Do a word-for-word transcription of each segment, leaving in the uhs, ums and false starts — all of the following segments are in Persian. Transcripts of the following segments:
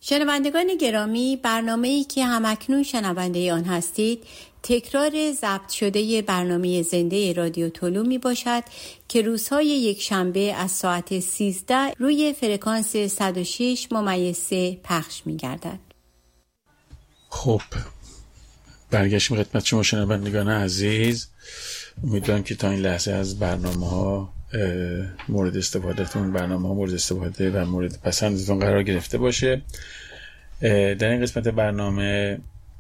شنوندگان گرامی، برنامه‌ای که همکنون شنونده آن هستید تکرار ضبط شده برنامه زنده رادیو طلوع می باشد که روزهای یک شنبه از ساعت سیزده روی فرکانس صد و شش ممیز سه پخش می گردد. خب برگشتیم خدمت شما شنوندگان عزیز. امیدوارم که تا این لحظه از برنامه ها مورد استفادهتون برنامه ها مورد استفاده و مورد پسندتون قرار گرفته باشه. در این قسمت برنامه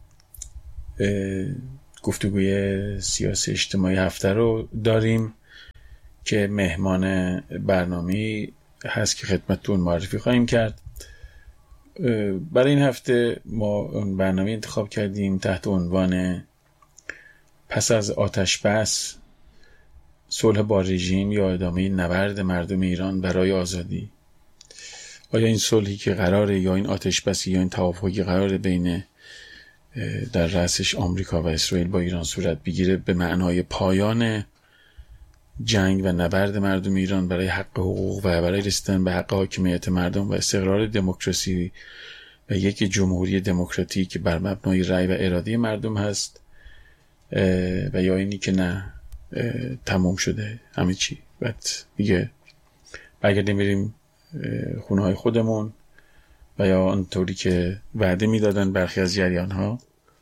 گفتگوی سیاسی اجتماعی هفته رو داریم که مهمان برنامه‌ای هست که خدمتتون معرفی خواهیم کرد. برای این هفته ما اون برنامه انتخاب کردیم تحت عنوان پس از آتش بس، صلح با رژیم یا ادامه نبرد مردم ایران برای آزادی. آیا این صلحی که قراره یا این آتش بسی یا این توافقی قراره بین در رأسش آمریکا و اسرائیل با ایران صورت بگیره به معنای پایان جنگ و نبرد مردم ایران برای حق حقوق و برای رسیدن به حق حاکمیت مردم و استقرار دموکراسی و یک جمهوری دموکراتیک که بر مبنای رأی و اراده مردم هست، و یا اینی که نه تمام شده همه چی بعد دیگه برگردیم بریم خونه های خودمون و یا آنطوری که وعده میدادن برخی از جریان ها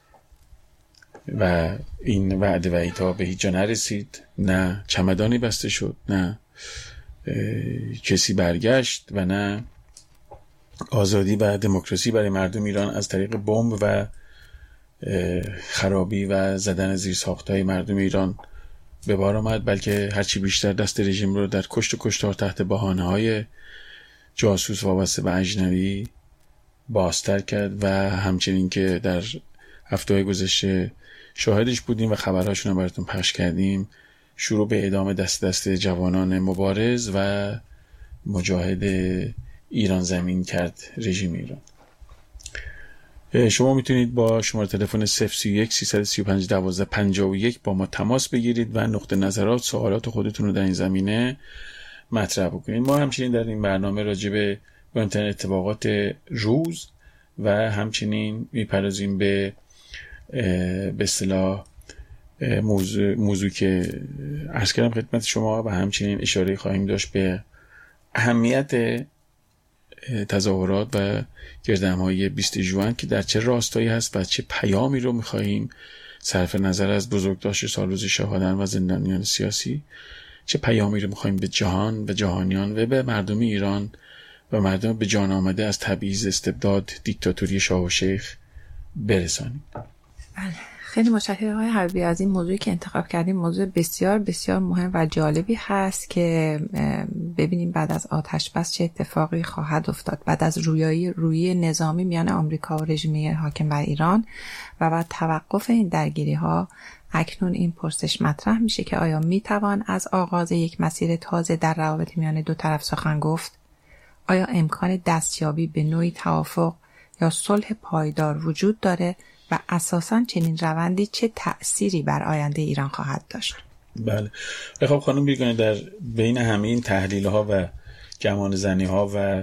و این وعده و ایتا به هیچ جا نرسید، نه چمدانی بسته شد، نه کسی برگشت و نه آزادی و دموکراسی برای مردم ایران از طریق بمب و خرابی و زدن زیر ساختهای مردم ایران به بار آمد، بلکه هرچی بیشتر دست رژیم رو در کشت و کشتار تحت بهانه‌های جاسوس وابسته به اجنبی بازتر کرد و همچنین که در هفته‌های گذشته شاهدش بودیم و خبرهاشون رو براتون پخش کردیم، شروع به اعدام دست دست جوانان مبارز و مجاهد ایران زمین کرد رژیم ایران. شما میتونید با شماره تلفن صفر سی و یک سیصد و سی و پنج دوازده پنجاه و یک با ما تماس بگیرید و نقطه نظرات سوالات خودتون رو در این زمینه مطرح بکنید. ما همچنین در این برنامه راجع به مهمترین اتفاقات روز و همچنین میپردازیم به به اصطلاح موضوع, موضوع که عرض کردم خدمت شما و همچنین اشاره خواهیم داشت به اهمیت تظاهرات و گردهمایی بیست ژوئن که در چه راستایی هست و چه پیامی رو می‌خواهیم صرف نظر از بزرگداشت سالروز شهادت و زندانیان سیاسی چه پیامی رو می‌خواهیم به جهان و جهانیان و به مردم ایران و مردم به جان آمده از تبعیض، استبداد، دیکتاتوری شاه و شیخ برسانیم. بله، خیلی متشکرم آقای حبیبی از این موضوعی که انتخاب کردیم. موضوع بسیار بسیار مهم و جالبی هست که ببینیم بعد از آتش بس چه اتفاقی خواهد افتاد، بعد از رویایی روی نظامی میان آمریکا و رژیم حاکم بر ایران و بعد توقف این درگیری ها. اکنون این پرسش مطرح میشه که آیا میتوان از آغاز یک مسیر تازه در روابط میان دو طرف سخن گفت؟ آیا امکان دستیابی به نوعی توافق یا صلح پایدار وجود داره و اساساً چنین روندی چه تأثیری بر آینده ایران خواهد داشت؟ بله، خب خانم بیگانه، در بین همه این تحلیل ها و گمان زنی ها و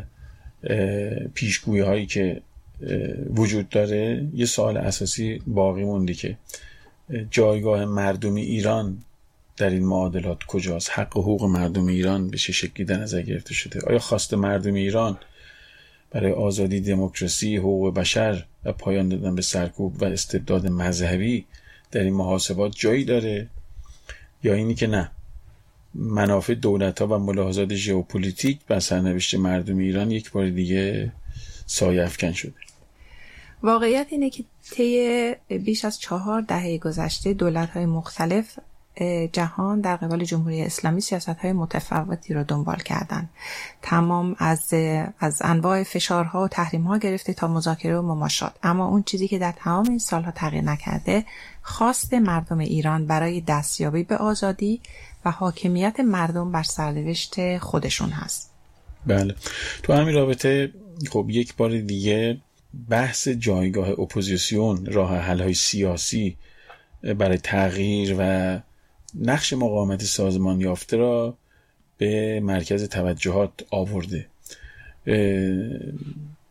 پیشگویی هایی که وجود داره یه سوال اساسی باقی مونده که جایگاه مردم ایران در این معادلات کجاست؟ حق و حقوق مردم ایران به چه شکلی در نظر گرفته شده؟ آیا خواست مردم ایران برای آزادی، دموکراسی، حقوق بشر و پایان دادن به سرکوب و استبداد مذهبی در این محاسبات جایی داره، یا اینی که نه، منافع دولت‌ها و ملاحظات ژئوپلیتیک بر سرنوشت مردم ایران یک بار دیگه سایه افکن شده؟ واقعیت اینه که طی بیش از چهار دهه گذشته دولت‌های مختلف جهان در قبال جمهوری اسلامی سیاست‌های متفاوتی رو دنبال کردن، تمام از از انواع فشارها و تحریم‌ها گرفته تا مذاکره و مماشات. اما اون چیزی که در تمام این سالها تغییر نکرده خواست مردم ایران برای دستیابی به آزادی و حاکمیت مردم بر سرنوشت خودشون هست. بله، تو همین رابطه خب یک بار دیگه بحث جایگاه اپوزیسیون، راه حل‌های سیاسی برای تغییر و نقش مقاومت سازمان یافته را به مرکز توجهات آورده.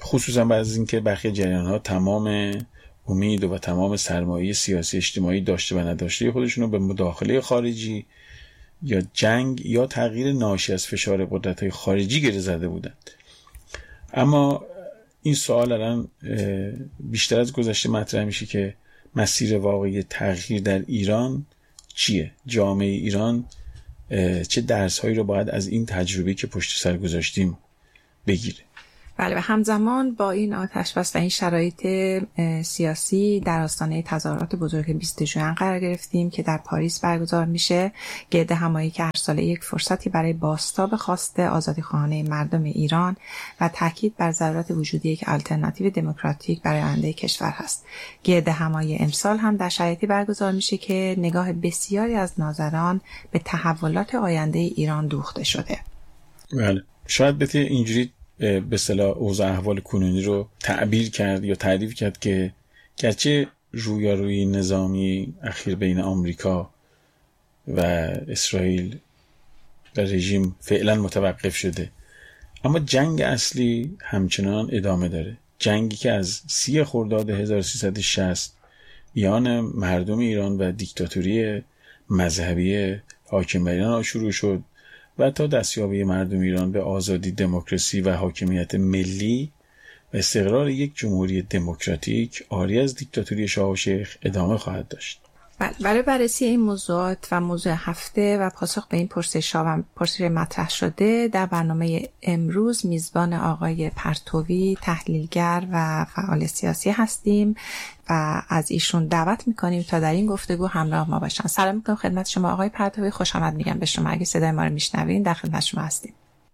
خصوصا بعد از اینکه برخی جریان‌ها تمام امید و تمام سرمایه سیاسی اجتماعی داشته و نداشته خودشون رو به مداخله خارجی یا جنگ یا تغییر ناشی از فشار قدرت‌های خارجی گره زده بودند. اما این سوال الان بیشتر از گذشته مطرح میشه که مسیر واقعی تغییر در ایران چیه؟ جامعه ایران چه درس‌هایی رو باید از این تجربه‌ای که پشت سر گذاشتیم بگیره؟ بله، و همزمان با این آتش‌بس و این شرایط سیاسی در آستانه تظاهرات بزرگ بیست ژوئن قرار گرفتیم که در پاریس برگزار میشه. گرد همایی که هر ساله یک فرصتی برای بازتاب خواست آزادیخواهانه مردم ایران و تاکید بر ضرورت وجود یک آلترناتیو دموکراتیک برای آینده کشور هست. گرد همایی امسال هم در شرایطی برگزار میشه که نگاه بسیاری از ناظران به تحولات آینده ایران دوخته شده. بله، شاید بشه اینجوری به اصطلاح اوضاع احوال کنونی رو تعبیر کرد یا تعریف کرد که گرچه رویارویی نظامی اخیر بین آمریکا و اسرائیل و رژیم فعلا متوقف شده، اما جنگ اصلی همچنان ادامه داره. جنگی که از سی خرداد هزار و سیصد و شصت میان مردم ایران و دیکتاتوری مذهبی حاکم بر ایران شروع شد و تا دستیابی مردم ایران به آزادی، دموکراسی و حاکمیت ملی و استقرار یک جمهوری دموکراتیک عاری از دیکتاتوری شاه و شیخ ادامه خواهد داشت. برای بررسی این موضوعات و موضوع هفته و پاسخ به این پرسش‌ها و پرسش مطرح شده در برنامه امروز میزبان آقای پرتوی، تحلیلگر و فعال سیاسی هستیم و از ایشون دعوت میکنیم تا در این گفتگو همراه ما باشن. سلام میکنم خدمت شما آقای پرتوی، خوش آمد میگم به شما. اگه صدای ما رو میشنوین در خدمت شما هستیم.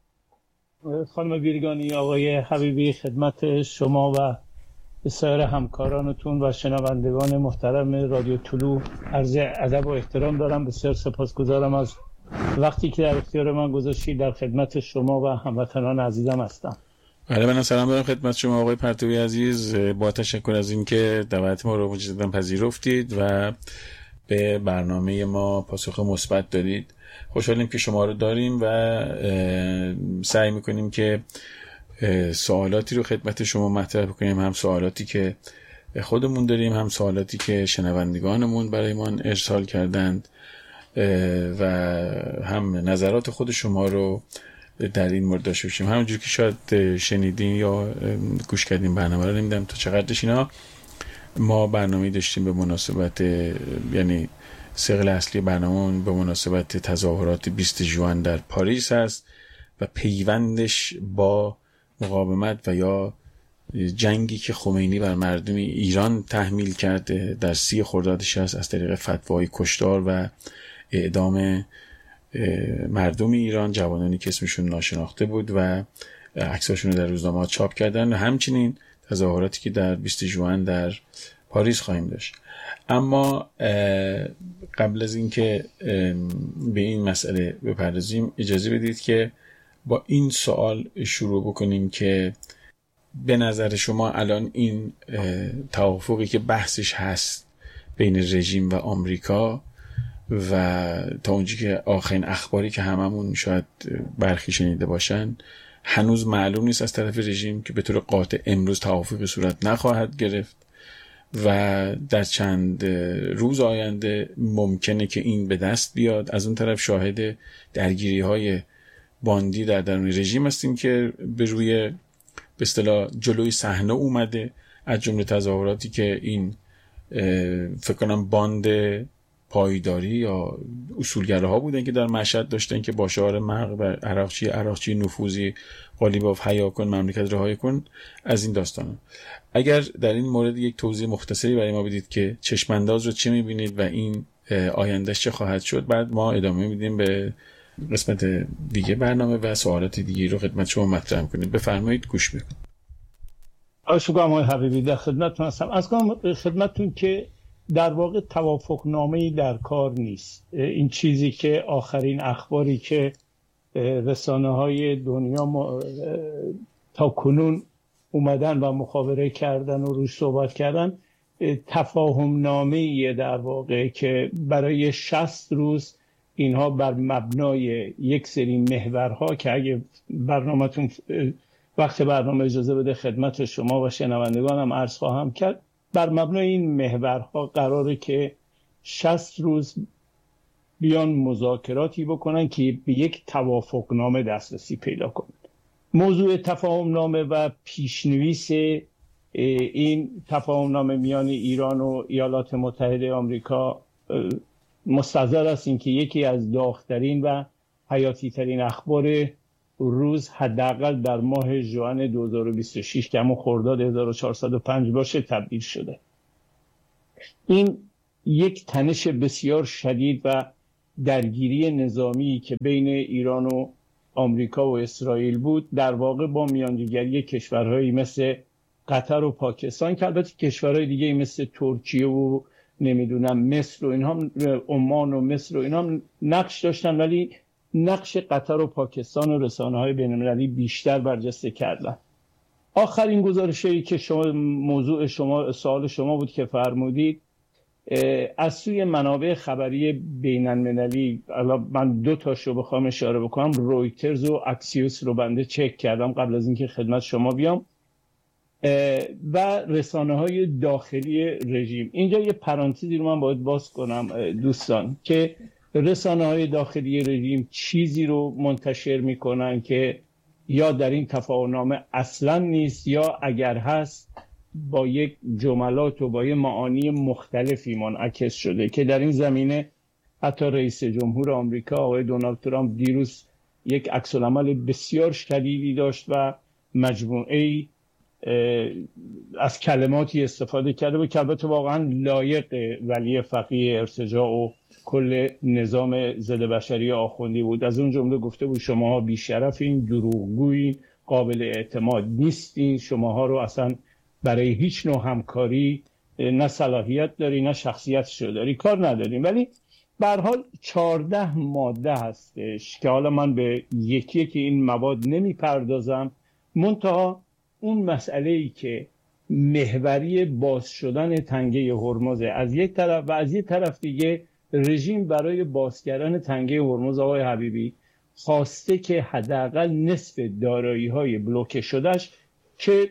خانم بیرگانی، آقای حبیبی، خدمت شما و سایر همکارانتون و شنوندگان محترم رادیو طلوع عرض ادب و احترام دارم. بسیار سپاسگزارم از وقتی که در اختیار من گذاشتید. در خدمت شما و هموطنان عزیزم هستم. بله، من سلام دارم خدمت شما آقای پرتوی عزیز. با تشکر از اینکه دعوت ما رو مجددا پذیرفتید و به برنامه ما پاسخ مثبت دادید. خوشحالیم که شما رو داریم و سعی میکنیم که سوالاتی رو خدمت شما مطرح بکنیم، هم سوالاتی که خودمون داریم، هم سوالاتی که شنوندگانمون برای ما ارسال کردند و هم نظرات خود شما رو در این مورد داشته باشیم. همونجور که شاید شنیدین یا گوش کردین برنامه رو، نمیدونم تا چقدرش اینا، ما برنامه داشتیم به مناسبت، یعنی سقل اصلی برنامه به مناسبت تظاهرات بیست ژوئن در پاریس هست و پیوندش با مقاومت و یا جنگی که خمینی بر مردم ایران تحمیل کرده در سی خرداد شصت از طریق فتوای کشتار و اعدام مردم ایران، جوانانی که اسمشون ناشناخته بود و عکساشون رو در روزنامه‌ها چاپ کردن، و همچنین تظاهراتی که در بیست ژوئن در پاریس خواهیم داشت. اما قبل از اینکه به این مسئله بپردازیم، اجازه بدید که با این سوال شروع بکنیم که به نظر شما الان این توافقی که بحثش هست بین رژیم و آمریکا و تا اونجایی که آخرین اخباری که هممون شاید برخی شنیده باشن، هنوز معلوم نیست از طرف رژیم که به طور قاطع امروز توافقی صورت نخواهد گرفت و در چند روز آینده ممکنه که این به دست بیاد. از اون طرف شاهد درگیری های باندی در درون رژیم هستیم که به روی به اصطلاح جلوی صحنه اومده، از جمله تظاهراتی که این فکر کنم باند پایداری یا اصولگراها بودن که در مشهد داشتن که با شعار مرگ بر عراقچی عراقچی نفوذی قالیباف حیا کن مملکت رها کن، از این داستانا. اگر در این مورد یک توضیح مختصری برای ما بدید که چشمانداز رو چه می‌بینید و این آیندهش چه خواهد شد، بعد ما ادامه میدیم به قسمت دیگه برنامه و سوالات دیگه رو خدمت شما مطرح کنیم. بفرمایید، گوش بکنید. آشوگم آقای حبیبی، در خدمتتون هستم. از کنم خدمتتون که در واقع توافق نامه‌ای در کار نیست. این چیزی که آخرین اخباری که رسانه‌های دنیا م... تا کنون اومدن و مخابره کردن و روش صحبت کردن، تفاهم نامه‌ای در واقع که برای شصت روز اینها بر مبنای یک سری محورها که اگه برنامه‌تون وقت برنامه اجازه بده خدمت شما و شنوندگانم عرض خواهم کرد. بر مبنای این محورها قراره که شصت روز بیان مذاکراتی بکنن که به یک توافقنامه دسترسی پیدا کنن. موضوع تفاهمنامه و پیشنویس این تفاهمنامه میان ایران و ایالات متحده آمریکا مستحضر است این که یکی از داغ‌ترین و حیاتی ترین اخبار روز حداقل در ماه ژوئن دو هزار و بیست و شش که همون خرداد هزار و چهارصد و پنج باشه تبدیل شده. این یک تنش بسیار شدید و درگیری نظامی که بین ایران و آمریکا و اسرائیل بود در واقع با میانجیگری کشورهایی مثل قطر و پاکستان که البته کشورهای دیگه مثل ترکیه و نمیدونم مصر و اینها، عمان و مصر و اینها نقش داشتن، ولی نقش قطر و پاکستان و رسانه‌های بین‌المللی بیشتر برجسته کردن. آخرین گزارشی که شما موضوع شما سوال شما بود که فرمودید، از سوی منابع خبری بین‌المللی، الان من دو تاشو بخوام اشاره بکنم، رویترز و اکسیوس رو بنده چک کردم قبل از اینکه خدمت شما بیام، و رسانه‌های داخلی رژیم. اینجا یه پرانتزی رو من باید باز کنم دوستان که رسانه‌های داخلی رژیم چیزی رو منتشر میکنن که یا در این تفاهمنامه اصلا نیست یا اگر هست با یک جملات و با یک معانی مختلفی منعکس شده، که در این زمینه حتی رئیس جمهور آمریکا آقای دونالد ترامپ دیروز یک عکس‌العمل بسیار شدیدی داشت و مجموعه‌ای از کلماتی استفاده کرده و که البته واقعا لایق ولی فقیه ارتجاع و کل نظام ضد بشری آخوندی بود. از اون جمله گفته بود شماها بی‌شرفین، دروغگویین، قابل اعتماد نیستین، شماها رو اصلا برای هیچ نوع همکاری نه صلاحیت داری نه شخصیتش داری، کار نداریم. ولی به هر حال چهارده ماده هستش که حالا من به یکی یکی این مواد نمیپردازم، منتها اون مسئله‌ای که محوری باز شدن تنگه هرمز از یک طرف و از یک طرف دیگه رژیم برای باز کردن تنگه هرمز آقای حبیبی خواسته که حداقل نصف دارایی‌های بلوکه شدهش که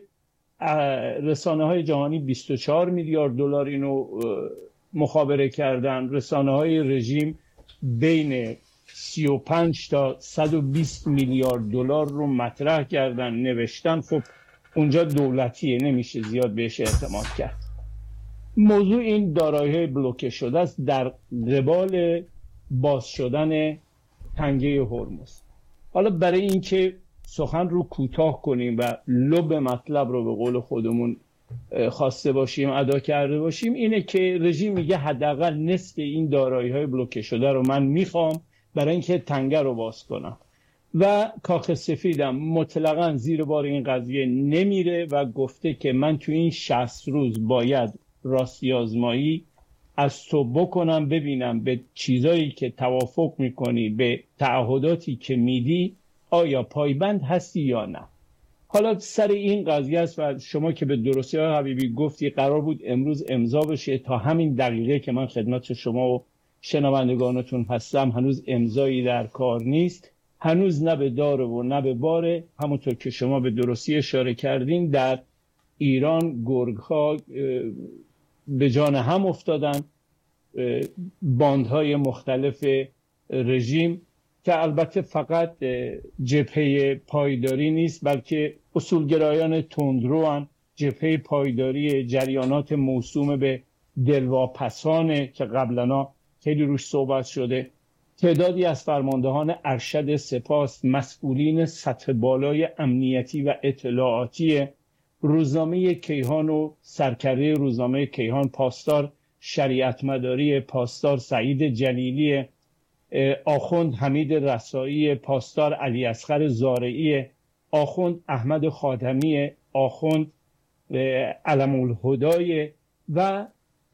رسانه‌های جهانی بیست و چهار میلیارد دلار اینو مخابره کردن، رسانه‌های رژیم بین سی و پنج تا صد و بیست میلیارد دلار رو مطرح کردن نوشتن. خب اونجا دولتیه، نمیشه زیاد بهش اعتماد کرد. موضوع این دارایی‌های بلوکه شده است در قبال باز شدن تنگه هرمز. حالا برای اینکه سخن رو کوتاه کنیم و لب مطلب رو به قول خودمون خواسته باشیم ادا کرده باشیم، اینه که رژیم میگه حداقل نصف این دارایی‌های بلوکه شده رو من میخوام برای اینکه تنگه رو باز کنم، و کاخ سفیدم مطلقاً زیر بار این قضیه نمیره و گفته که من تو این شصت روز باید راستی آزمایی از تو بکنم، ببینم به چیزایی که توافق میکنی، به تعهداتی که میدی آیا پایبند هستی یا نه. حالا سر این قضیه است و شما که به درستی های حبیبی گفتی قرار بود امروز امضا بشه، تا همین دقیقه که من خدمت شما و شنوندگانتون هستم هنوز امضایی در کار نیست، هنوز نه به داره و نه به باره. همونطور که شما به درستی اشاره کردین در ایران گرگ‌ها به جان هم افتادن، باندهای مختلف رژیم که البته فقط جبهه پایداری نیست بلکه اصولگرایان تندرو هم، جبهه پایداری جریانات موسوم به دلواپسانه که قبلا خیلی روش صحبت شده، تعدادی از فرماندهان ارشد سپاس، مسئولین سطح بالای امنیتی و اطلاعاتی روزنامه کیهان و سرکرده روزنامه کیهان، پاسدار شریعت مداری، پاسدار سعید جلیلی، آخوند حمید رسایی، پاسدار علی اصغر زارعی، آخوند احمد خاتمی، آخوند علم‌الهدای و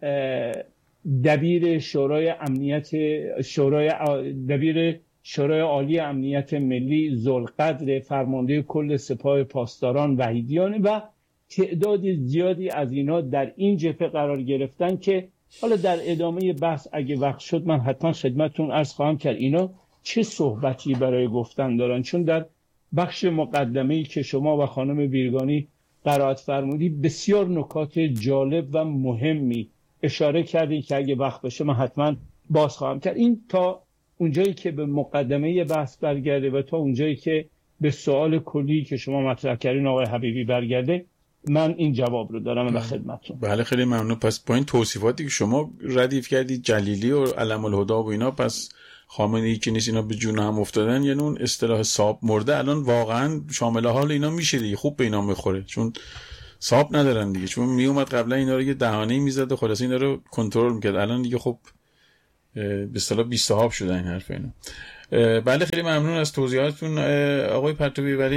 دبیر شورای امنیت شورای دبیر شورای عالی امنیت ملی ذوالقدر، فرمانده کل سپاه پاسداران وحیدیان و تعداد زیادی از اینا در این جبهه قرار گرفتن که حالا در ادامه بحث اگه وقت شد من حتما خدمتتون عرض خواهم کرد اینا چه صحبتی برای گفتن دارن، چون در بخش مقدمه‌ای که شما و خانم بیرگانی قرائت فرمودی بسیار نکات جالب و مهمی اشاره کردید که اگه وقت بشه من حتما باز خواهم کرد. این تا اونجایی که به مقدمه بحث برگرده و تا اونجایی که به سوال کلی که شما مطرح کردین آقای حبیبی برگرده، من این جواب رو دارم به خدمتتون. بله خیلی ممنون. پس با این توصیفاتی که شما ردیف کردید، جلیلی و علم الهدی و اینا، پس خامنه‌ای که نیست اینا به جون هم افتادن، یعنی اون اصطلاح صاحب مرده الان واقعا شامل حال اینا میشه دیگه، خوب به اینا میخوره، چون صاحب ندارن دیگه، چون میومد قبلا اینا رو یه دهانه‌ای میزد و خلاص اینا رو کنترل میکرد، الان دیگه خب به اصطلاح بی صاحب شدن این حرف اینا. بله خیلی ممنون از توضیحاتتون آقای پرتوی. ولی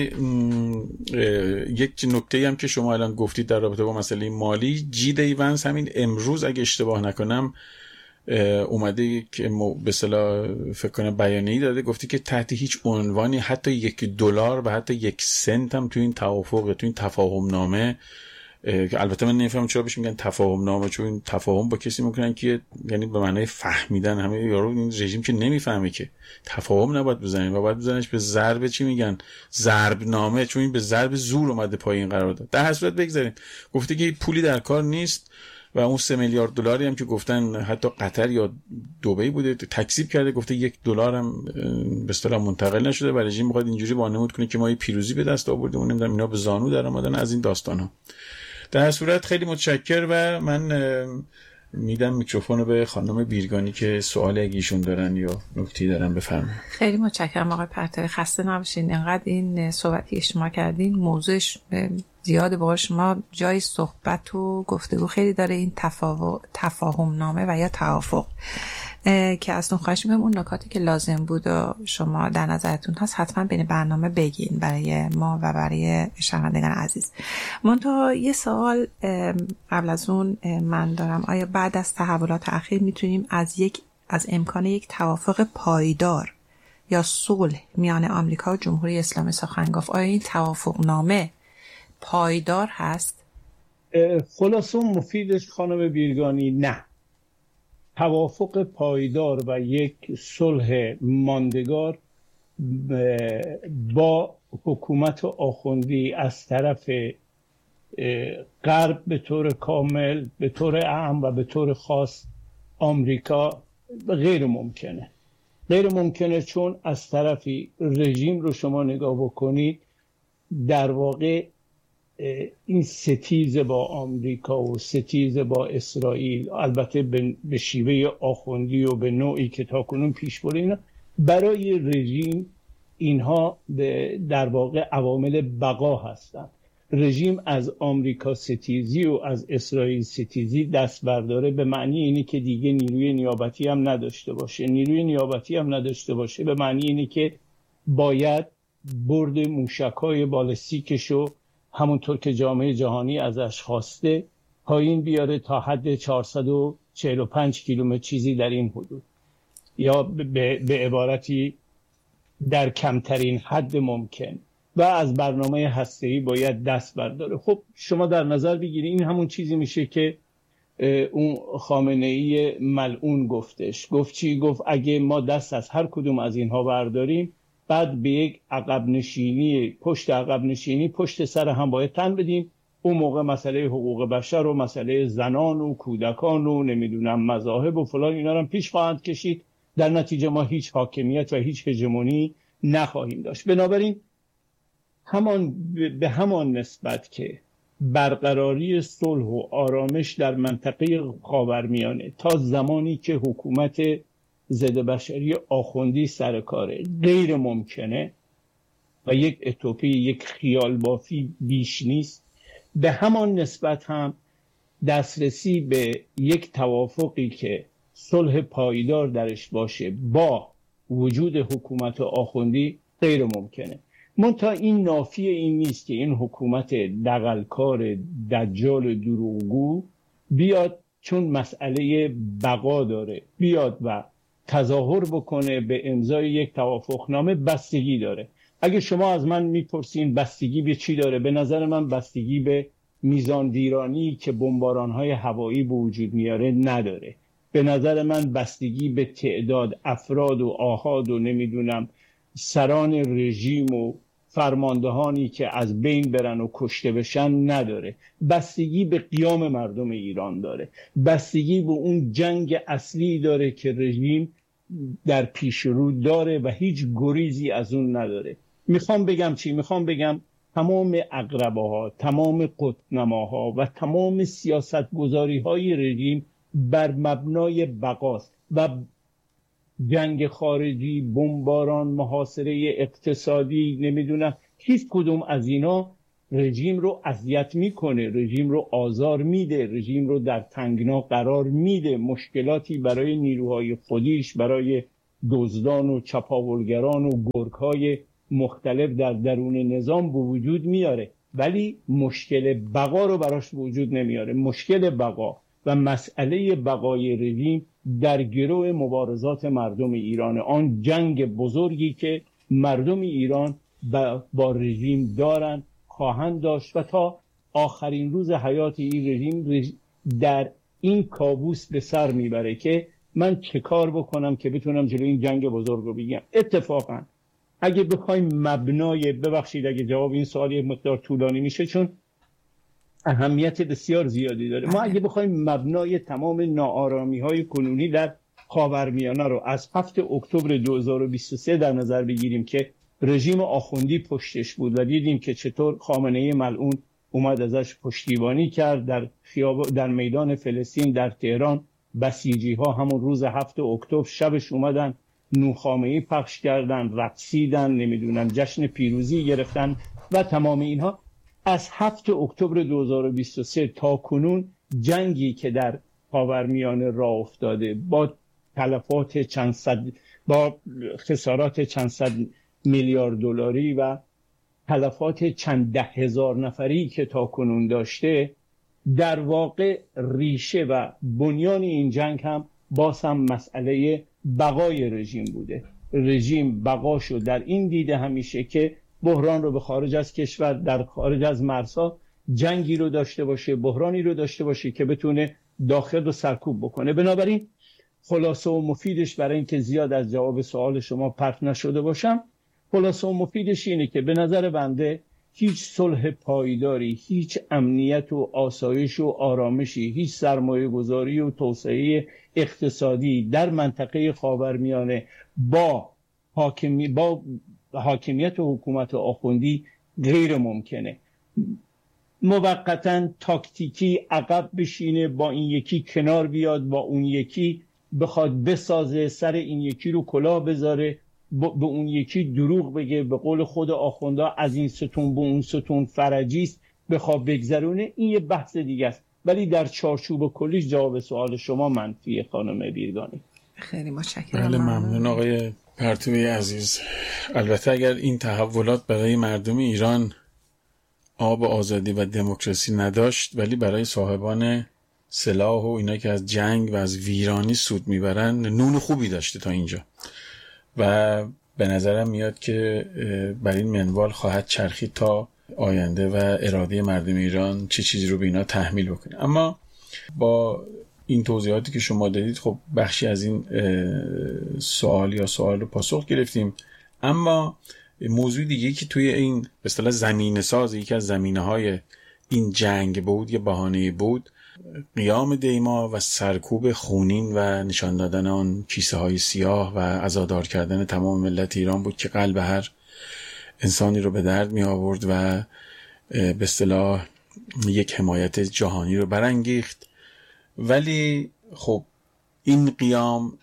یک نکته هم که شما الان گفتید در رابطه با مسئله مالی، جی دی ونس همین امروز اگه اشتباه نکنم اومده که به اصطلاح فکر کنم بیانیه‌ای داده، گفتی که تحت هیچ عنوانی حتی یک دلار و حتی یک سنت هم تو این توافق تو این تفاهم نامه، که البته من نمیفهمم چرا بهش میگن تفاهم نامه، چون این تفاهم با کسی میکنن که یعنی به معنای فهمیدن، همه یارو این رژیم که نمیفهمه که تفاهم نباید بزنین و باید بزننش به ضرب چی میگن ضرب نامه، چون این به ضرب زور اومده پایین قرار داد. در هر صورت بگذاریم، گفته که پولی در کار نیست و اون سه میلیارد دلاری هم که گفتن حتی قطر یا دبی بوده تکذیب کرده، گفته یک دلار هم به اصطلاح منتقل نشده و رژیم میخواد اینجوری وانمود کنه که ما یه پیروزی به دست آوردیم و نمیدونم اینا به زانو در اومدن از این داستانا. در صورت خیلی متشکر و من میدم میکروفون رو به خانم بیرگانی که سوال اگه ایشون دارن یا نکتی دارن بفرمایید. خیلی متشکرم آقای پرتوی، خسته نباشین. انقدر این صحبتی که شما کردین موضوعش زیاده، با شما جای صحبت و گفتگو خیلی داره، این تفاوت تفاهم نامه و یا توافق که از اون خواهش می‌کنم اون نکاتی که لازم بود و شما در نظرتون هست حتما بین برنامه بگین برای ما و برای شنوندگان عزیز. منتها یه سوال قبل از اون من دارم، آیا بعد از تحولات اخیر میتونیم از یک از امکان یک توافق پایدار یا صلح میان آمریکا و جمهوری اسلامی سخن گفت؟ آیا این توافق نامه پایدار هست؟ خلاصه مفیدش خانم بیرگانی نه. توافق پایدار و یک صلح ماندگار با حکومت آخوندی از طرف غرب به طور کامل، به طور عام و به طور خاص آمریکا غیر ممکنه. غیر ممکنه چون از طرفی رژیم رو شما نگاه بکنید، در واقع این ستیز با آمریکا و ستیز با اسرائیل، البته به شیوه آخوندی و به نوعی که تاکنون پیش برده، اینا برای رژیم اینها در واقع عوامل بقا هستند. رژیم از آمریکا ستیزی و از اسرائیل ستیزی دست برداره به معنی اینه که دیگه نیروی نیابتی هم نداشته باشه. نیروی نیابتی هم نداشته باشه به معنی اینه که باید برد موشک‌های بالستیکشو همونطور که جامعه جهانی ازش خواسته پایین بیاره تا حد چهارصد و چهل و پنج کیلومتر چیزی در این حدود، یا به, به عبارتی در کمترین حد ممکن، و از برنامه هسته‌ای باید دست برداره. خب شما در نظر بگیرید این همون چیزی میشه که اون خامنه‌ای ملعون گفتش. گفت چی؟ گفت اگه ما دست از هر کدوم از اینها برداریم، بعد به یک عقب نشینی پشت عقب نشینی پشت سر هم باید تن بدیم. اون موقع مسئله حقوق بشر و مسئله زنان و کودکان و نمیدونم مذاهب و فلان اینا رو پیش خواهند کشید. در نتیجه ما هیچ حاکمیت و هیچ هژمونی نخواهیم داشت. بنابراین همان به همان نسبت که برقراری صلح و آرامش در منطقه خاورمیانه تا زمانی که حکومت ضد بشری آخوندی سر کاره غیر ممکنه و یک اتوپی، یک خیال بافی بیش نیست، به همان نسبت هم دسترسی به یک توافقی که صلح پایدار درش باشه با وجود حکومت آخوندی غیر ممکنه. منتها این نافی این نیست که این حکومت دغلکار دجال دروغگو بیاد، چون مسئله بقا داره، بیاد و تظاهر بکنه به امضای یک توافقنامه. بستگی داره. اگه شما از من میپرسین بستگی به چی داره، به نظر من بستگی به میزان ویرانی که بمباران‌های هوایی به وجود میاره نداره. به نظر من بستگی به تعداد افراد و آحاد و نمیدونم سران رژیم و فرماندهانی که از بین برن و کشته بشن نداره. بستگی به قیام مردم ایران داره، بستگی به اون جنگ اصلی داره که رژیم در پیش رو داره و هیچ گریزی از اون نداره. میخوام بگم چی؟ میخوام بگم تمام عقربه‌ها، تمام قطب‌نماها و تمام سیاست‌گذاری‌های رژیم بر مبنای بقاست و جنگ خارجی، بمباران، محاصره اقتصادی، نمیدونم هیچ کدوم از اینا رژیم رو اذیت میکنه، رژیم رو آزار میده، رژیم رو در تنگنا قرار میده، مشکلاتی برای نیروهای خودیش، برای دزدان و چپاولگران و گرگ‌های مختلف در درون نظام به وجود میاره، ولی مشکل بقا رو براش به وجود نمیاره. مشکل بقا و مسئله بقای رژیم در گرو مبارزات مردم ایران، آن جنگ بزرگی که مردم ایران با رژیم دارن، خواهند داشت و تا آخرین روز حیات این رژیم در این کابوس به سر میبره که من چه کار بکنم که بتونم جلوی این جنگ بزرگ رو بگیرم. اتفاقا اگه بخوایم مبنای، ببخشید اگه جواب این سوال یک مقدار طولانی میشه چون اهمیت بسیار زیادی داره، ما اگه بخوایم مبنای تمام ناآرامی های کنونی در خاورمیانه رو از هفتم اکتبر دو هزار و بیست و سه در نظر بگیریم که رژیم آخوندی پشتش بود و دیدیم که چطور خامنه‌ای ملعون اومد ازش پشتیبانی کرد در خیاب در میدان فلسطین در تهران، بسیجی ها همون روز هفتم اکتبر شبش اومدن نوخامه‌ای پخش کردن، رقصیدن، نمیدونم جشن پیروزی گرفتن و تمام اینها. از هفتم اکتبر دو هزار و بیست و سه تا کنون جنگی که در خاورمیانه راه افتاده با تلفات چند صد، با خسارات چند صد میلیارد دلاری و تلفات چند ده هزار نفری که تا کنون داشته، در واقع ریشه و بنیان این جنگ هم باز هم مسئله بقای رژیم بوده. رژیم بقاشو در این دیده همیشه که بحران رو به خارج از کشور، در خارج از مرزها جنگی رو داشته باشه، بحرانی رو داشته باشه که بتونه داخل رو سرکوب بکنه. بنابراین خلاصه و مفیدش، برای اینکه زیاد از جواب سوال شما پرت نشده باشم، خلاصه و مفیدش اینه که به نظر بنده هیچ صلح پایداری، هیچ امنیت و آسایش و آرامشی، هیچ سرمایه گذاری و توسعه اقتصادی در منطقه خاورمیانه با حاکمی با حاکمیت و حکومت آخوندی غیر ممکنه. موقتاً تاکتیکی عقب بشینه، با این یکی کنار بیاد، با اون یکی بخواد بسازه، سر این یکی رو کلاه بذاره، به اون یکی دروغ بگه، به قول خود آخوندا از این ستون به اون ستون فرجیست بخواد بگذرونه، این یه بحث دیگه است. ولی در چارچوب کلیش جواب سوال شما منفیه خانم بیرگانی. خیلی متشکرم. بله ممنون آقای پرتوی عزیز. البته اگر این تحولات برای مردم ایران آب آزادی و دموکراسی نداشت، ولی برای صاحبان سلاح و اینا که از جنگ و از ویرانی سود میبرن نون خوبی داشته تا اینجا و به نظرم میاد که بر این منوال خواهد چرخید تا آینده و اراده مردم ایران چه چیزی رو به اینا تحمیل بکنه. اما با این توضیحاتی که شما دادید خب بخشی از این سوال یا سوال رو پاسخ گرفتیم. اما موضوع دیگه که توی این به اصطلاح زمینه ساز یکی از زمینه‌های این جنگ بود، یه بهانه بود، قیام دیما و سرکوب خونین و نشان دادن آن کیسه های سیاه و عزادار کردن تمام ملت ایران بود که قلب هر انسانی رو به درد می آورد و به اصطلاح یک حمایت جهانی رو برانگیخت. ولی خب این قیام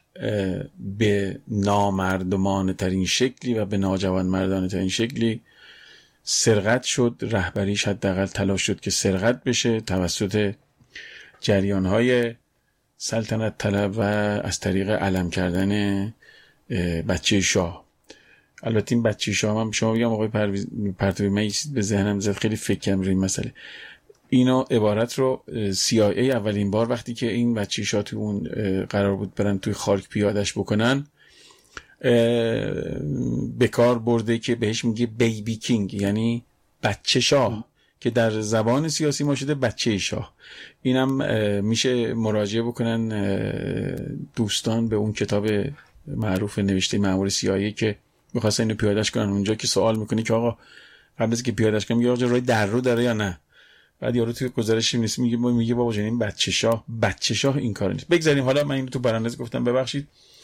به نامردمانه ترین شکلی و به ناجوان مردانه ترین شکلی سرقت شد. رهبریش حداقل تلاش شد که سرقت بشه توسط جریان‌های سلطنت طلب و از طریق علم کردن بچه شاه. البته این بچه شاه هم شما بگم آقای پرتوی، من به ذهنم زد، خیلی فکر کردم روی این مسئله. اینا عبارت رو سی آی ای اولین بار وقتی که این بچه شاه تو اون قرار بود برن توی خاک پیادش بکنن به کار برده که بهش میگه بیبی کینگ، یعنی بچه شاه، که در زبان سیاسی ما شده بچه شاه. اینم میشه مراجعه بکنن دوستان به اون کتاب معروف نوشته مأمور سی آی ای که می‌خواستن اینو پیادهش کنن اونجا که سوال میکنی که آقا قبل از که پیادهش کنم یه آقا راه در رو داره یا نه، بعد یارو توی گزارشی نیست میگه میگه بابا جان این بچه شاه بچه شاه این کارو نیست. بگذاریم. حالا من اینو تو پرانتز گفتم ببخشید.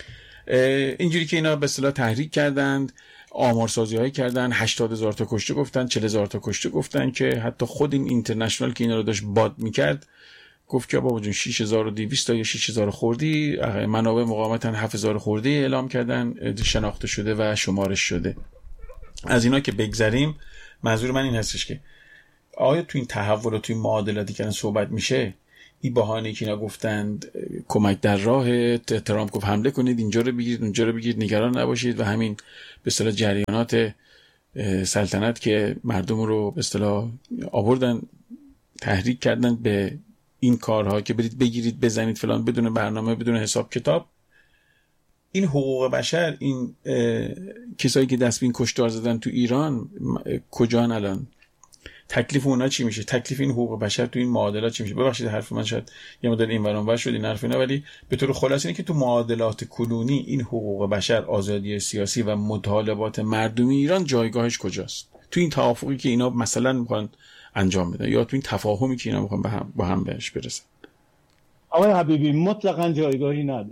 اینجوری که اینا به اصطلاح تحریک کردند، آمارسازی هایی کردن، هشتاد هزار تا کشته گفتن، چهل هزار تا کشته گفتن که حتی خود این اینترنشنال که اینا رو داشت باد میکرد گفت که بابا جون شش هزار و دویست تا یا شش هزار خوردی، منابع مقاومت هفت هزار خوردی اعلام کردن، شناخته شده و شمارش شده. از اینا که بگذریم، منظور من این هستش که آیا تو این تحول و تو این معادلاتی که صحبت میشه، این بهانه‌ای که اینا گفتند کمک در راه، ترامپ گفت حمله کنید، اینجا رو بگیرید اونجا رو بگیرید، نگران نباشید، و همین به اصطلاح جریانات سلطنت که مردم رو به اصطلاح آوردن تحریک کردن به این کارها که برید بگیرید بزنید فلان، بدون برنامه بدون حساب کتاب. این حقوق بشر، این کسایی که دست به این کشتار زدن تو ایران کجان الان؟ تکلیف اونا چی میشه؟ تکلیف این حقوق بشر تو این معادلات چی میشه؟ ببخشید حرف من شاید یه مدل این ور اونور شد این حرف اینا، ولی به طور خلاصه اینه که تو معادلات کنونی این حقوق بشر، آزادی سیاسی و مطالبات مردمی ایران جایگاهش کجاست؟ تو این توافقی که اینا مثلا میخوان انجام بدن یا تو این تفاهمی که اینا میخوان با هم با هم بهش برسن. آقای حبیبی مطلقاً جایگاهی نداره.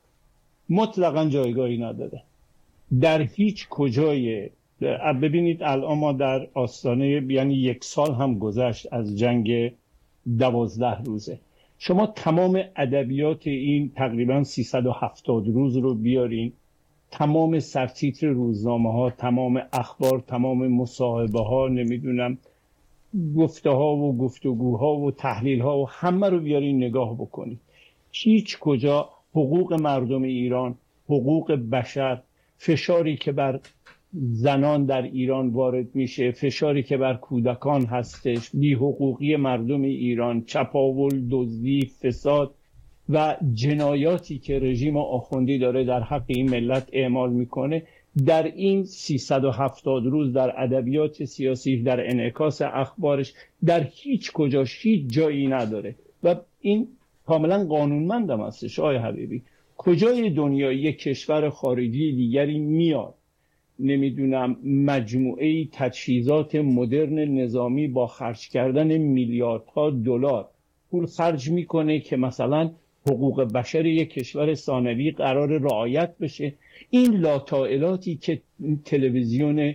مطلقاً جایگاهی نداره. در هیچ کجای ببینید الان ما در آستانه، یعنی یک سال هم گذشت از جنگ دوازده روزه. شما تمام ادبیات این تقریبا سیصد و هفتاد روز رو بیارین، تمام سرتیتر روزنامه ها، تمام اخبار، تمام مصاحبه ها، نمیدونم گفته ها و گفتگوها و تحلیل ها و همه رو بیارین نگاه بکنید. هیچ کجا حقوق مردم ایران، حقوق بشر، فشاری که بر زنان در ایران وارد میشه، فشاری که بر کودکان هستش، بی حقوقی مردم ایران، چپاول، دزدی، فساد و جنایاتی که رژیم آخوندی داره در حق این ملت اعمال میکنه، در این سیصد و هفتاد روز در ادبیات سیاسی، در انعکاس اخبارش، در هیچ کجاش هیچ جایی نداره و این کاملا قانونمند هم هستش. آقای حبیبی کجای دنیا یک کشور خارجی دیگری میاد نمیدونم مجموعه تجهیزات مدرن نظامی با خرج کردن میلیاردها دلار پول خرج میکنه که مثلا حقوق بشر یک کشور ثانوی قرار رعایت بشه؟ این لاطائلاتی که تلویزیون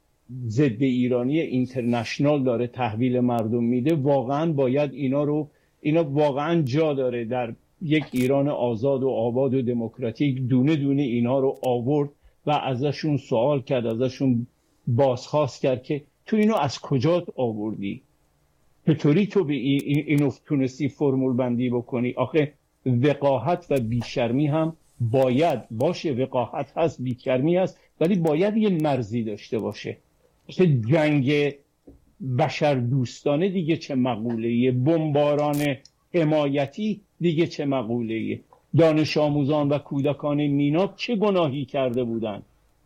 ضد ایرانی اینترنشنال داره تحویل مردم میده، واقعا باید اینا رو اینا واقعا جا داره در یک ایران آزاد و آباد و دموکراتیک دونه دونه اینا رو آورد و ازشون سوال کرد، ازشون بازخواست کرد که تو اینو از کجا آوردی؟ چطوری تو به اینو تونستی فرمول بندی بکنی؟ آخه وقاحت و بیشرمی هم باید باشه. وقاحت هست، بیشرمی هست، ولی باید یه مرزی داشته باشه. که جنگ بشر دوستانه دیگه چه مقوله‌ایه؟ بمباران حمایتی دیگه چه مقوله‌ایه؟ دانش آموزان و کودکان میناب چه گناهی کرده بودن؟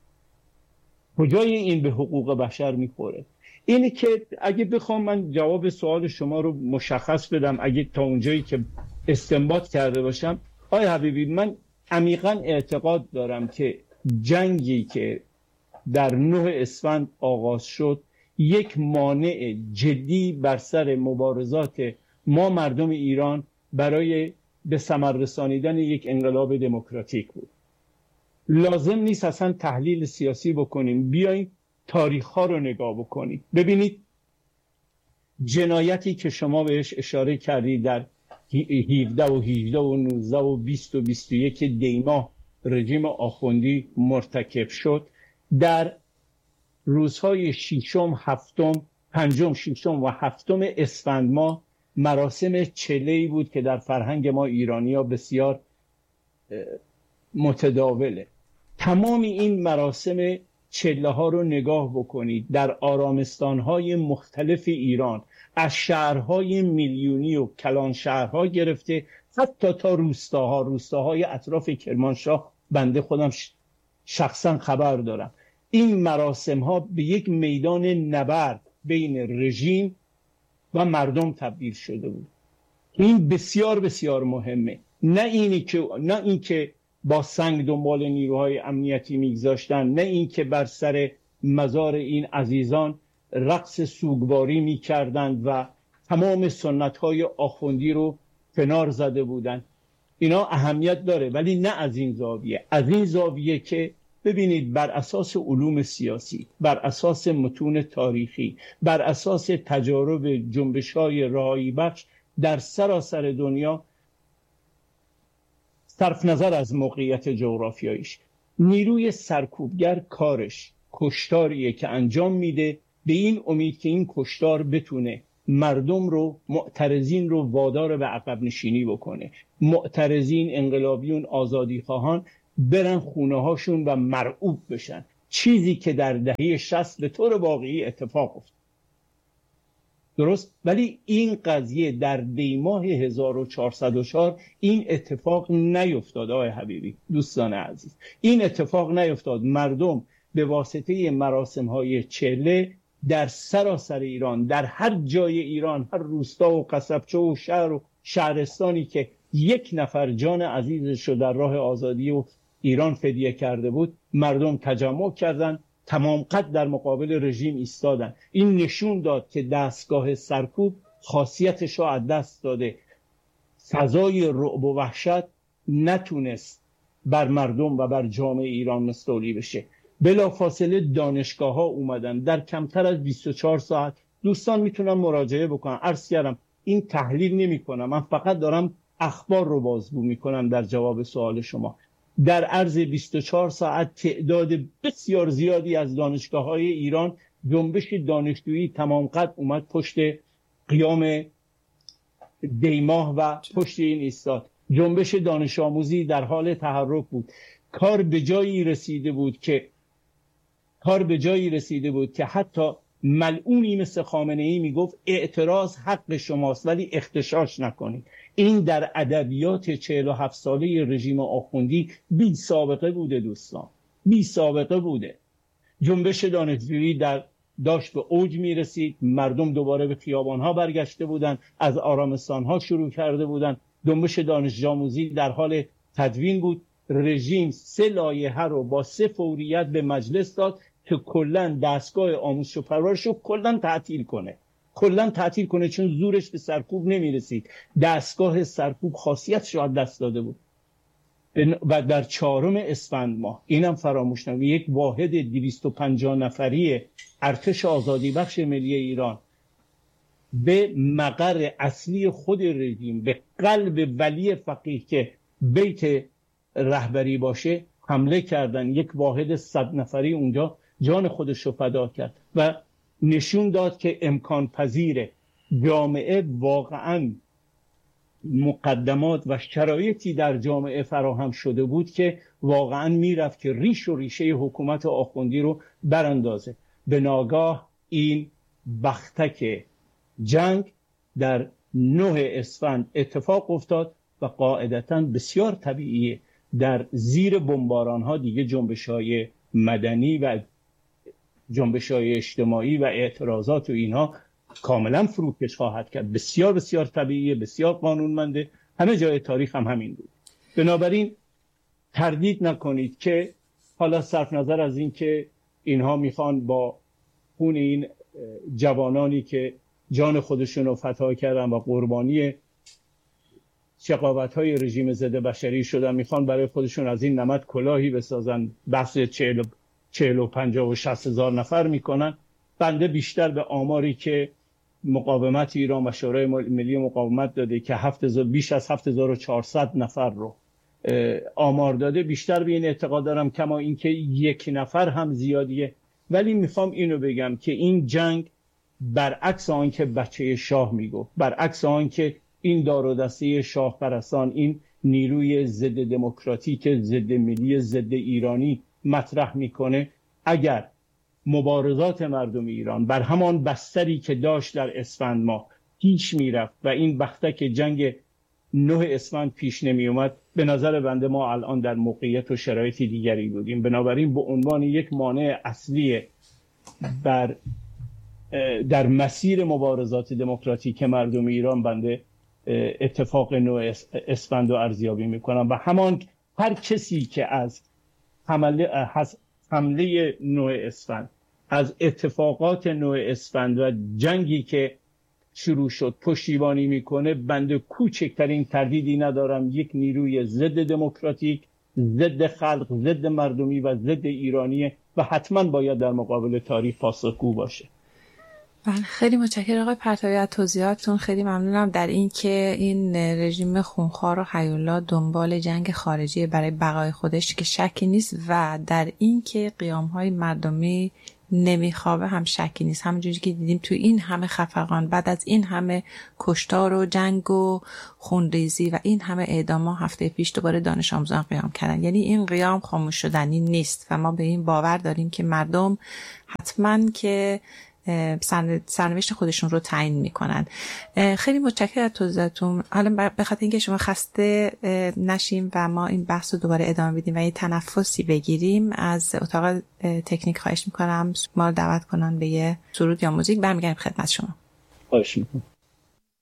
کجای این به حقوق بشر میخوره؟ اینه که اگه بخوام من جواب سوال شما رو مشخص بدم، اگه تا اونجایی که استنباط کرده باشم، آقای حبیبی من عمیقاً اعتقاد دارم که جنگی که در نه اسفند آغاز شد یک مانع جدی بر سر مبارزات ما مردم ایران برای به ثمر رسانیدن یک انقلاب دموکراتیک بود. لازم نیست اصلا تحلیل سیاسی بکنیم، بیاییم تاریخ ها رو نگاه بکنیم. ببینید جنایتی که شما بهش اشاره کردید در هفده و هجده و نوزده و بیست و بیست و یک دیماه رژیم آخوندی مرتکب شد، در روزهای ششم، هفتم، پنجم، ششم و هفتم اسفند ماه مراسم چله‌ای بود که در فرهنگ ما ایرانی‌ها بسیار متداوله. تمام این مراسم چله ها رو نگاه بکنید در آرامستان‌های مختلف ایران، از شهرهای میلیونی و کلان شهرها گرفته حتی تا روستاها، روستاهای اطراف کرمانشاه بنده خودم شخصا خبر دارم. این مراسم ها به یک میدان نبرد بین رژیم و مردم تبدیل شده بود. این بسیار بسیار مهمه. نه اینی که نه این که با سنگ دنبال نیروهای امنیتی میگذاشتن، نه اینکه بر سر مزار این عزیزان رقص سوگواری میکردند و تمام سنت‌های آخوندی رو کنار زده بودند. اینا اهمیت داره، ولی نه از این زاویه. از این زاویه که ببینید بر اساس علوم سیاسی، بر اساس متون تاریخی، بر اساس تجارب جنبش‌های رهایی بخش در سراسر دنیا، صرف نظر از موقعیت جغرافیاییش، نیروی سرکوبگر کارش کشتاریه که انجام میده به این امید که این کشتار بتونه مردم رو، معترضین رو وادار به عقب نشینی بکنه. معترضین، انقلابیون، آزادی خواهان برن خونه هاشون و مرعوب بشن، چیزی که در دهه شصت به طور واقعی اتفاق افتاد. درست؟ ولی این قضیه در دیماه هزار و چهارصد و چهار این اتفاق نیفتاد. آقای حبیبی، دوستان عزیز، این اتفاق نیفتاد. مردم به واسطه مراسم های چله در سراسر ایران، در هر جای ایران، هر روستا و قصبچه و شهر و شهرستانی که یک نفر جان عزیزش رو در راه آزادی و ایران فدیه کرده بود، مردم تجمع کردن، تمام قد در مقابل رژیم ایستادن. این نشون داد که دستگاه سرکوب خاصیتش رو از دست داده. فضای رعب و وحشت نتونست بر مردم و بر جامعه ایران مستولی بشه. بلافاصله دانشگاه ها اومدن. در کمتر از بیست و چهار ساعت دوستان میتونن مراجعه بکنن. عرض کردم این تحلیل نمی کنم، من فقط دارم اخبار رو بازگو میکنم در جواب سوال شما. در عرض بیست و چهار ساعت تعداد بسیار زیادی از دانشگاه های ایران، جنبش دانشجویی تمام قد اومد پشت قیام دیماه و پشت این ایستاد. جنبش دانش آموزی در حال تحرک بود. کار به جایی رسیده بود که کار به جایی رسیده بود که حتی ملعونی مثل خامنه‌ای میگفت اعتراض حق شماست ولی اختشاش نکنید. این در ادبیات چهل و هفت ساله رژیم آخوندی بی سابقه بوده دوستان، بی سابقه بوده. جنبش دانشجویی در داشت به اوج می رسید، مردم دوباره به خیابان‌ها برگشته بودند، از آرامستان‌ها شروع کرده بودند. جنبش دانش آموزی در حال تدوین بود. رژیم سه لایحه رو با سه فوریت به مجلس داد که کلاً دستگاه آموزش و پرورش رو کلاً تعطیل کنه. کلاً تعطیل کنه چون زورش به سرکوب نمی‌رسید. دستگاه سرکوب خاصیتش رو از دست داده بود. و در چهارم اسفند ماه، اینم فراموش نکنید، یک واحد دویست و پنجاه نفری ارتش آزادی بخش ملی ایران به مقر اصلی خود رژیم، به قلب ولی فقیه که بیت رهبری باشه حمله کردن. یک واحد صد نفری اونجا جان خودش رو فدا کرد و نشون داد که امکان پذیره. جامعه واقعاً مقدمات و شرایطی در جامعه فراهم شده بود که واقعاً میرفت که ریش و ریشه حکومت آخوندی رو براندازه. به ناگاه این بختک جنگ در نه اسفند اتفاق افتاد و قاعدتاً بسیار طبیعیه در زیر بمباران ها دیگه جنبش های مدنی و جنبش های اجتماعی و اعتراضات و اینها کاملا فروکش خواهد کرد. بسیار بسیار طبیعیه، بسیار قانونمنده. همه جای تاریخ هم همین بود. بنابراین تردید نکنید که حالا صرف نظر از این که اینها میخوان با خون این جوانانی که جان خودشون رو فدا کردن و قربانی شقاوت‌های رژیم ضد بشری شدن، میخوان برای خودشون از این نمد کلاهی بسازن، بحث چهل چهل و پنجاه و شصت هزار نفر میکنن. بنده بیشتر به آماری که مقاومت ایران و شورای ملی مقاومت داده که بیش از هفت هزار و چهارصد نفر رو آمار داده، بیشتر به این اعتقاد دارم کما اینکه یک نفر هم زیادیه. ولی میخوام اینو بگم که این جنگ برعکس آن که بچه شاه میگفت، برعکس آن که این دار و دسته شاه پرستان، این نیروی ضد دموکراتیک، ضد ملی، ضد ایرانی مطرح میکنه، اگر مبارزات مردم ایران بر همان بستری که داشت در اسفند ماه پیش میرفت و این بختک جنگ نه اسفند پیش نمی اومد، به نظر بنده ما الان در موقعیت و شرایط دیگری بودیم. بنابراین به عنوان یک مانع اصلی بر در مسیر مبارزات دموکراتیک مردم ایران بنده اتفاق نه اسفند رو ارزیابی میکنم و همان هر کسی که از حمله از حمله نوع اسفند، از اتفاقات نوع اسفند و جنگی که شروع شد پشتیبانی میکنه، بنده کوچکترین تردیدی ندارم یک نیروی ضد دموکراتیک، ضد خلق، ضد مردمی و ضد ایرانیه و حتما باید در مقابل تاریخ پاسخگو باشه. من خیلی متشکرم آقای پرتوی از توضیحاتتون. خیلی ممنونم در این که این رژیم خونخوار و هیولا دنبال جنگ خارجی برای بقای خودش که شکی نیست و در این که قیام‌های مردمی نمیخوابه هم شکی نیست. همونجوری که دیدیم تو این همه خفقان، بعد از این همه کشتار و جنگ و خونریزی و این همه اعدام، هفته پیش دوباره دانش آموزان قیام کردن. یعنی این قیام خاموش شدنی نیست و ما به این باور داریم که مردم حتما که سرنوشت خودشون رو تعیین میکنن. خیلی متشکرم از توضیحاتتون. حالا به خاطر اینکه شما خسته نشیم و ما این بحث رو دوباره ادامه بدیم و یه تنفسی بگیریم، از اتاق تکنیک خواهش میکنم ما رو دعوت کنن به یه سرود یا موزیک، برمیگردیم خدمت شما. خواهش میکنم.